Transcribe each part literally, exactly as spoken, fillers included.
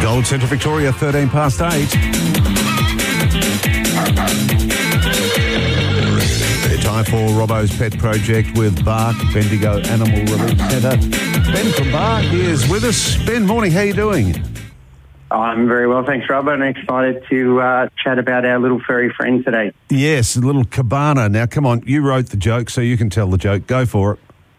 Gold Centre Victoria, thirteen past eight. Time for Robbo's Pet Project with Bark, Bendigo Animal Relief Centre. Ben from Bark is with us. Ben, morning, how are you doing? I'm very well, thanks, Robbo, and excited to uh, chat about our little furry friend today. Yes, a little cabana. Now, come on, you wrote the joke, so you can tell the joke. Go for it.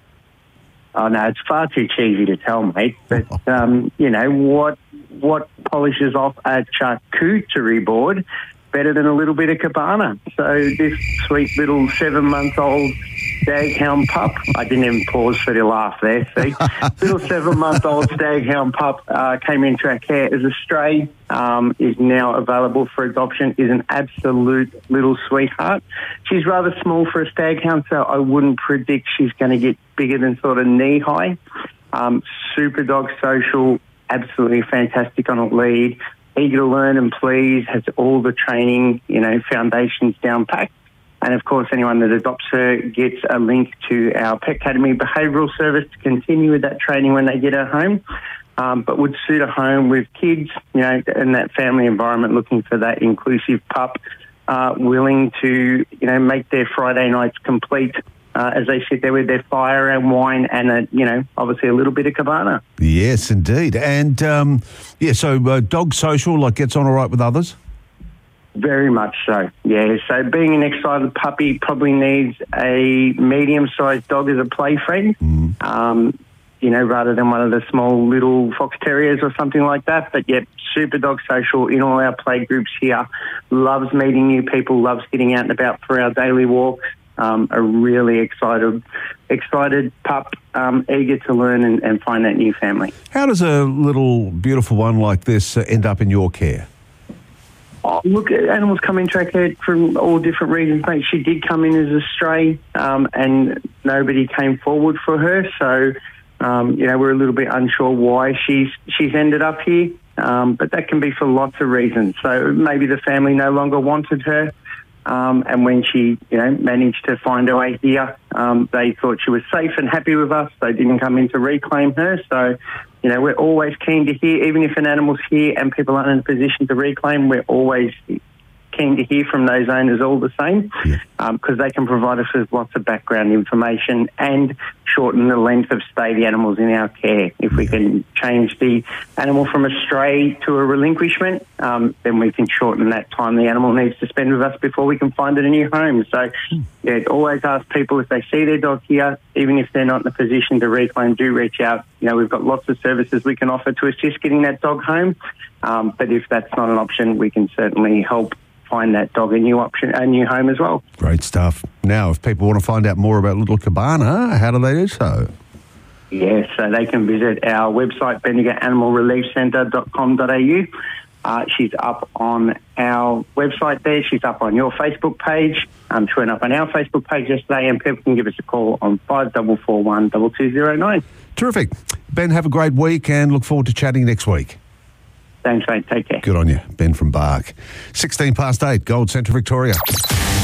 Oh, no, it's far too cheesy to tell, mate. But, um, you know, what what polishes off a charcuterie board better than a little bit of cabana? So this sweet little seven-month-old staghound pup, I didn't even pause for the laugh there, see? Little seven-month-old staghound pup uh, came into our care as a stray, um, is now available for adoption, is an absolute little sweetheart. She's rather small for a staghound, so I wouldn't predict she's going to get bigger than sort of knee-high. Um, super dog social, absolutely fantastic on a lead. Eager to learn and please, has all the training, you know, foundations down packed. And, of course, anyone that adopts her gets a link to our Pet Academy behavioural service to continue with that training when they get her home, um, but would suit a home with kids, you know, in that family environment looking for that inclusive pup, uh, willing to, you know, make their Friday nights complete Uh, as they sit there with their fire and wine and, a, you know, obviously a little bit of cabana. Yes, indeed. And, um, yeah, so uh, dog social, like, gets on all right with others? Very much so, yeah. So being an excited puppy probably needs a medium-sized dog as a play friend, mm. um, you know, rather than one of the small little fox terriers or something like that. But, yeah, super dog social in all our play groups here. Loves meeting new people, loves getting out and about for our daily walks. Um, a really excited excited pup, um, eager to learn and, and find that new family. How does a little beautiful one like this uh, end up in your care? Oh, look, animals come into our care from all different reasons, mate. She did come in as a stray um, and nobody came forward for her. So, um, you know, we're a little bit unsure why she's, she's ended up here. Um, but that can be for lots of reasons. So maybe the family no longer wanted her. Um, and when she, you know, managed to find her way here, um, they thought she was safe and happy with us. They didn't come in to reclaim her. So, you know, we're always keen to hear, even if an animal's here and people aren't in a position to reclaim, we're always keen to hear from those owners all the same, because yeah. um, they can provide us with lots of background information and shorten the length of stay the animals in our care. If we can change the animal from a stray to a relinquishment, um, then we can shorten that time the animal needs to spend with us before we can find it a new home. So, yeah, always ask people if they see their dog here, even if they're not in a position to reclaim, do reach out. You know, we've got lots of services we can offer to assist getting that dog home. Um, but if that's not an option, we can certainly help find that dog a new option, a new home as well. Great stuff. Now, if people want to find out more about Little Cabana, how do they do so? Yes, yeah, so they can visit our website, bendigo animal relief centre dot com dot a u. Uh, she's up on our website there. She's up on your Facebook page. Um, she went up on our Facebook page yesterday, and people can give us a call on five four four one, two two zero nine. Terrific. Ben, have a great week and look forward to chatting next week. Thanks, mate. Take care. Good on you. Ben from Bark. sixteen past eight, Gold Centre Victoria.